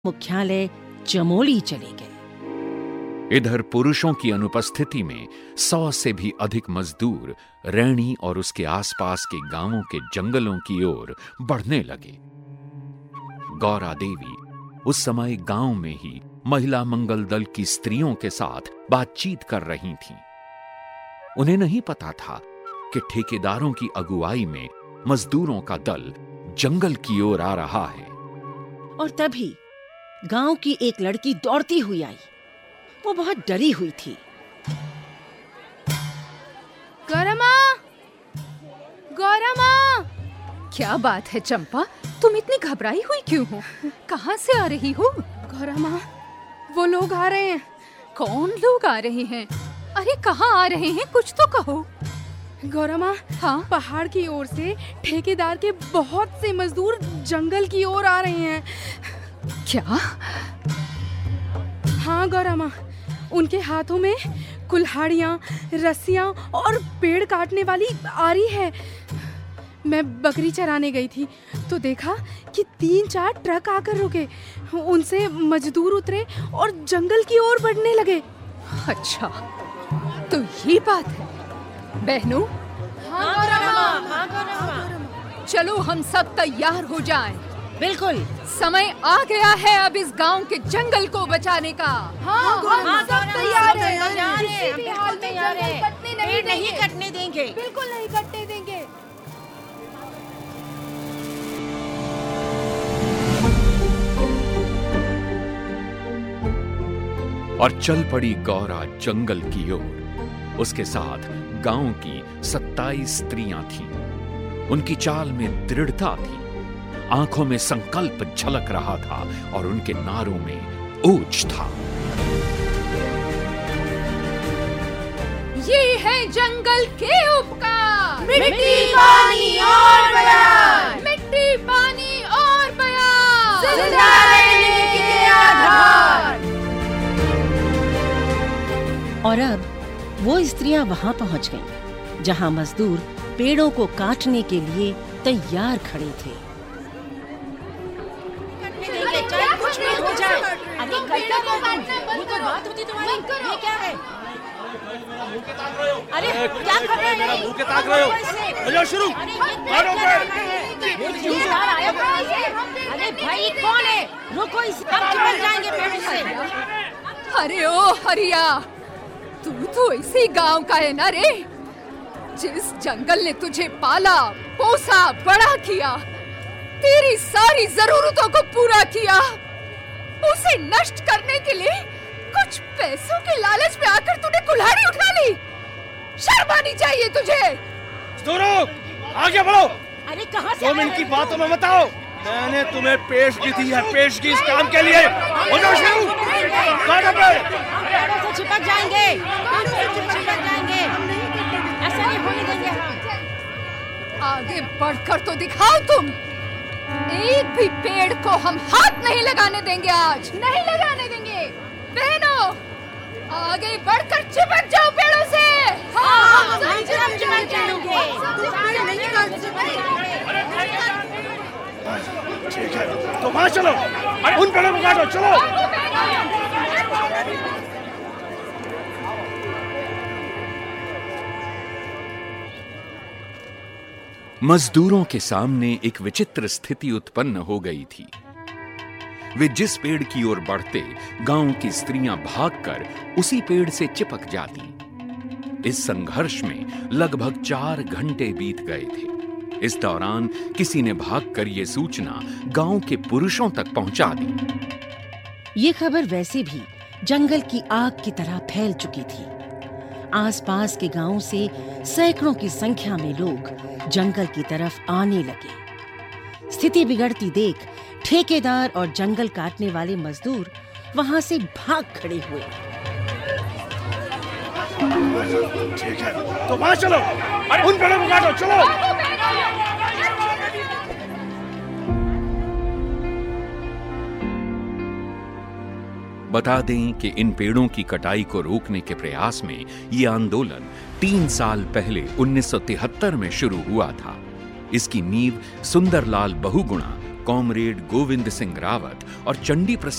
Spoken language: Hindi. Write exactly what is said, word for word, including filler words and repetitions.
मुख्यालय चमोली चले गए। इधर पुरुषों की अनुपस्थिति में सौ से भी अधिक मजदूर रैणी और उसके आसपास के गांवों के जंगलों की ओर बढ़ने लगे। गौरा देवी उस समय गांव में ही महिला मंगल दल की स्त्रियों के साथ बातचीत कर रही थीं। उन्हें नहीं पता था कि ठेकेदारों की अगुवाई में मजदूरों का दल जंगल की ओर आ रहा है। और तभी गांव की एक लड़की दौड़ती हुई आई। वो बहुत डरी हुई थी। गौरा माँ, गौरा माँ! क्या बात है चंपा, तुम इतनी घबराई हुई क्यों हो? कहाँ से आ रही हो? गौरा माँ, वो लोग आ रहे हैं। कौन लोग आ रहे हैं? अरे कहाँ आ रहे हैं, कुछ तो कहो। गौरा माँ, हाँ? पहाड़ की ओर से ठेकेदार के बहुत से मजदूर जंगल की ओर आ रहे हैं। क्या? हाँ गौरा माँ, उनके हाथों में कुल्हाड़ियाँ, रस्सियाँ और पेड़ काटने वाली आरी है। मैं बकरी चराने गई थी तो देखा कि तीन चार ट्रक आकर रुके। उनसे मजदूर उतरे और जंगल की ओर बढ़ने लगे। अच्छा, तो ये बात है। बहनों, हाँ गौरा माँ, हाँ गौरा माँ। चलो हम सब तैयार हो जाएं। बिल्कुल, समय आ गया है अब इस गांव के जंगल को बचाने का। हाँ, हम सब तैयार हैं। किसी भी हाल में जंगल कटने नहीं नहीं देंगे। कटने देंगे। बिल्कुल नहीं कटने देंगे। और चल पड़ी गौरा जंगल की ओर। उसके साथ गांव की सत्ताईस स्त्रियां थीं। उनकी चाल में दृढ़ता थी, आंखों में संकल्प झलक रहा था और उनके नारों में ओज था। ये है जंगल के उपकार, मिट्टी, पानी और बयान। मिट्टी, पानी और बयान, जिंदा रहने के आधार। और अब वो स्त्रियां वहां पहुंच गईं, जहां मजदूर पेड़ों को काटने के लिए तैयार खड़े थे। कुछ भी हो जाए, अरे करते हो तुम? ये तो बात होती तुम्हारी। ये क्या है? अरे क्या कर रहे हो? मुंह के ताक रहे हो? हो जाओ शुरू। काटो पेड़। ठेकेदार आया कहाँ से? अरे भाई कौन है? रुको, इस हम चिपक जाएंगे पेड़ से। अरे ओ हरिया, तू तो इसी गांव का है ना रे? जिस जंगल ने तुझे पाला, पोसा, बड़ा किया, तेरी सारी जरूरतों को पूरा किया, उसे नष्ट करने के लिए कुछ पैसों के लालच में आकर तूने कुल्हाड़ी उठा ली। शर्म आनी चाहिए तुझे। मजदूरों, आगे बढ़ो। अरे कहाँ से? दो मिनट की बातों में बताओ। मैंने तुम्हें पेशगी दी है, पेशगी इस काम के लिए। हो जाओ शुरू। काटो पेड़। पेड़ों से चिपक जाएंगे, पेड़ों से चिपक जाएंगे। ऐसा नहीं होने देंगे हम। आगे बढ़कर तो दिखाओ तुम। एक भी पेड़ को हम हाथ नहीं लगाने देंगे आज, नहीं लगाने देंगे। बहनों, आगे बढ़कर चिपक जाओ पेड़ों से। हाँ, हम सब चिपक जाएंगे। ठीक है, तो वहाँ चलो। उन पेड़ों को काटो, चलो। मजदूरों के सामने एक विचित्र स्थिति उत्पन्न हो गई थी। वे जिस पेड़ की ओर बढ़ते, गांव की स्त्रियां भागकर उसी पेड़ से चिपक जाती। इस संघर्ष में लगभग चार घंटे बीत गए थे। इस दौरान किसी ने भागकर यह सूचना गांव के पुरुषों तक पहुंचा दी। ये खबर वैसे भी जंगल की आग की तरह फैल चुकी थी। आसपास के गांवों से सैकड़ों की संख्या में लोग जंगल की तरफ आने लगे। स्थिति बिगड़ती देख ठेकेदार और जंगल काटने वाले मजदूर वहां से भाग खड़े हुए। ठीक है, तो वहाँ चलो। उन पेड़ों को काटो, चलो। बता दें कि इन पेड़ों की कटाई को रोकने के प्रयास में ये आंदोलन तीन साल पहले उन्नीस सौ तिहत्तर में शुरू हुआ था। इसकी नींव सुंदरलाल बहुगुणा, कॉमरेड गोविंद सिंह रावत और चंडी प्रसाद